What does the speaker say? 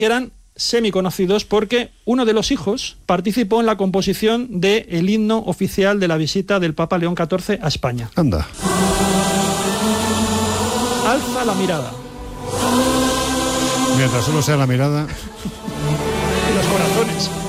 eran semiconocidos porque uno de los hijos participó en la composición del himno oficial de la visita del Papa León XIV a España. Anda. Alza la mirada. Mientras solo sea la mirada. Y los corazones.